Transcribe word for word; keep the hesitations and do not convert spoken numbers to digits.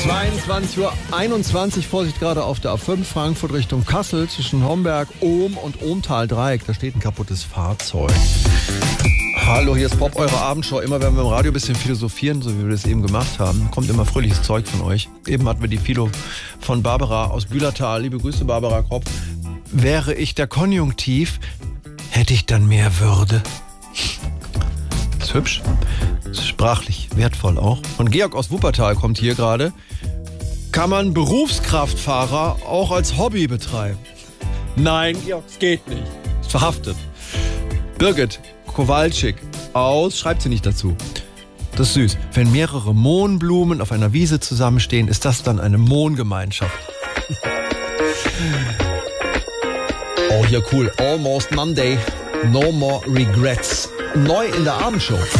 zweiundzwanzig Uhr einundzwanzig, Vorsicht gerade auf der A fünf, Frankfurt Richtung Kassel, zwischen Homberg, Ohm und Ohmtal-Dreieck. Da steht ein kaputtes Fahrzeug. Hallo, hier ist Pop, eure Abendshow. Immer wenn wir im Radio ein bisschen philosophieren, so wie wir das eben gemacht haben, kommt immer fröhliches Zeug von euch. Eben hatten wir die Philo von Barbara aus Bühlertal. Liebe Grüße, Barbara Kopp. Wäre ich der Konjunktiv, hätte ich dann mehr Würde. Ist hübsch. Ist sprachlich wertvoll auch. Von Georg aus Wuppertal kommt hier gerade. Kann man Berufskraftfahrer auch als Hobby betreiben? Nein, Georg, es geht nicht. Ist verhaftet. Birgit Kowalczyk aus, schreibt sie nicht dazu. Das ist süß. Wenn mehrere Mohnblumen auf einer Wiese zusammenstehen, ist das dann eine Mohngemeinschaft. Oh, hier cool. Almost Monday. No more regrets. Neu in der Abendshow.